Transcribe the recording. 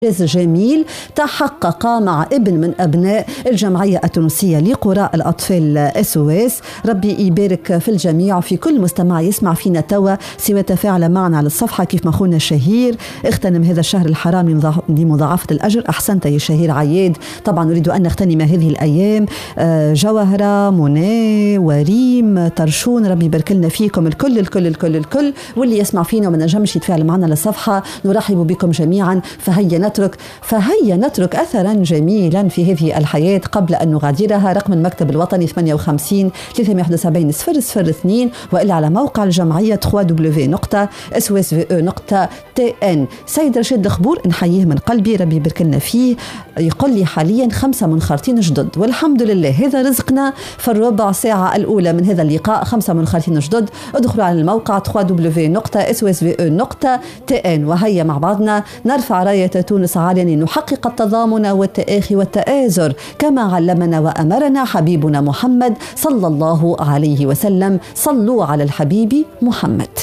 إنجاز جميل تحقق مع ابن من أبناء الجمعية التونسية لقراء الأطفال SOS. ربي يبارك في الجميع وفي كل مستمع يسمع فينا توا سوى تفاعل معنا على الصفحة كيف ما خونا الشهير اغتنم هذا الشهر الحرام لمضاعفة الأجر. أحسنت يا شهير عياد. طبعا نريد أن نغتنم هذه الأيام. جوهرة، منى، وريم، ترشون، ربي يبارك لنا فيكم الكل الكل الكل الكل، واللي يسمع فينا وما نجمش يتفاعل معنا على الصفحة نرحب بكم جميعا. فهيا نترك أثرا جميلا في هذه الحياة قبل أن نغادرها. رقم المكتب الوطني 58 371 002 وإلا على موقع الجمعية www.swsve.tn. سيد رشيد الخبور نحييه من قلبي، ربي يبارك لنا فيه، يقول لي حاليا 5 منخرطين جدد، والحمد لله هذا رزقنا في الربع ساعة الأولى من هذا اللقاء. 5 منخرطين جدد. ادخلوا على الموقع www.swsve.tn وهيا مع بعضنا نرفع راية تونس عاليا لنحقق التضامن والتآخي والتآزر كما علمنا وأمرنا حبيبنا محمد صلى الله عليه وسلم. صلوا على الحبيب محمد.